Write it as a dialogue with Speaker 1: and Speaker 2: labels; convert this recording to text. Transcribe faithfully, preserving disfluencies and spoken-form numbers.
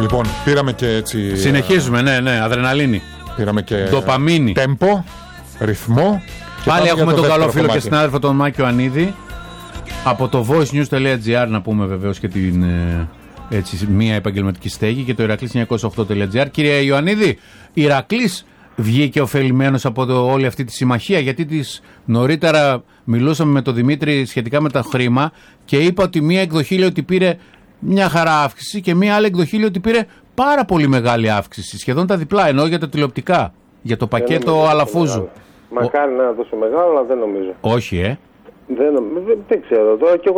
Speaker 1: Λοιπόν, πήραμε και έτσι.
Speaker 2: Συνεχίζουμε, ναι, ναι, αδρεναλίνη.
Speaker 1: Πήραμε και.
Speaker 2: Ντοπαμίνη.
Speaker 1: Τέμπο, ρυθμό.
Speaker 2: Πάλι έχουμε
Speaker 1: το
Speaker 2: τον καλό φίλο
Speaker 1: κομμάτι.
Speaker 2: και συνάδελφο τον Μάκιο Ανίδη. Από το voicenews.gr να πούμε βεβαίως και την ε, έτσι, μία επαγγελματική στέγη και το ηρακλής εννιακόσια οκτώ τελεία τζι άρ. Κύριε Ιωαννίδη, Ηρακλής βγήκε ωφελημένος από το, όλη αυτή τη συμμαχία, γιατί της νωρίτερα μιλούσαμε με τον Δημήτρη σχετικά με τα χρήμα και είπα ότι μία εκδοχή λέει ότι πήρε μια χαρά αύξηση και μία άλλη εκδοχή λέει ότι πήρε πάρα πολύ μεγάλη αύξηση, σχεδόν τα διπλά, ενώ για τα τηλεοπτικά, για το πακέτο Αλαφούζου.
Speaker 3: Μακάρι να είναι τόσο μεγάλο, αλλά δεν νομίζω.
Speaker 2: Όχι, ε.
Speaker 3: Δεν, δεν, δεν ξέρω τώρα και εγώ